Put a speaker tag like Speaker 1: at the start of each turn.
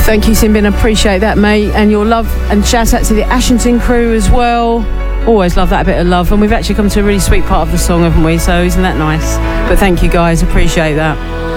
Speaker 1: Thank you, Simbin. Appreciate that, mate. And your love, and shout out to the Ashington crew as well. Always love that bit of love. And we've actually come to a really sweet part of the song, haven't we? So isn't that nice? But thank you, guys. Appreciate that.